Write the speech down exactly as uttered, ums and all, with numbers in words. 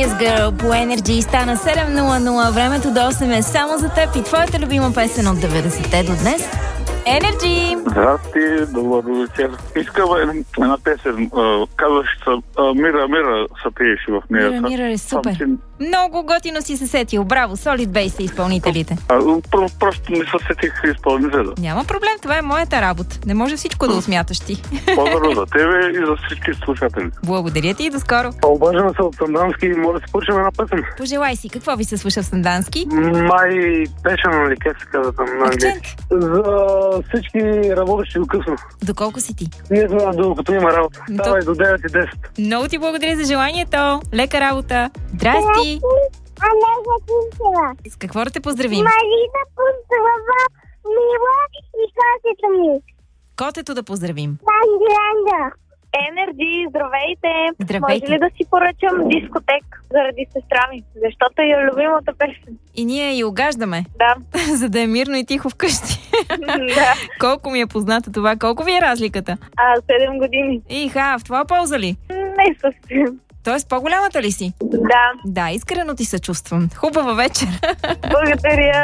Serious Girl по Energy стана седем нула нула. Времето до осем е само за теб и твоята любима песен от деветдесетте до днес. Energy! Здрасти, добър вечер. Искам една песен. Казваш се Мира, Мира се пееше в нея. Мира, Мира е супер. Сам, много готино си се сетил. Браво, Solid Base са изпълнителите. А, про, просто не се сетих изпълнителя. Няма проблем, това е моята работа. Не може всичко да усмяташ ти. Поздраво за тебе и за всички слушатели. Благодаря ти и до скоро. Обаждам се от Сандански и може да се почнем една песен. Пожелай си, какво ви се слуша в Сандански? Май пешен, нали, как се казва там на английски. За всички работещи до късно. Доколко си ти? Ние сме докато има работа. То... Давай до девет и десет. Много ти благодаря за желанието. Лека работа. Здрасти. Олега Пунтева. С какво да те поздравим? Марина Пунтева, Мила и котето ми. Котето да поздравим. Ангеланда. Енерджи, здравейте! Здравейте! Може ли да си поръчам дискотек заради сестра ми? Защото е любимата песен. И ние я угаждаме. Да. За да е мирно и тихо вкъщи. Да. Колко ми е позната това? Колко ви е разликата? А, седем години. Иха, в това полза ли? Не съвсем. Тоест по-голямата ли си? Да. Да, искрено ти се чувствам. Хубава вечер. Благодаря.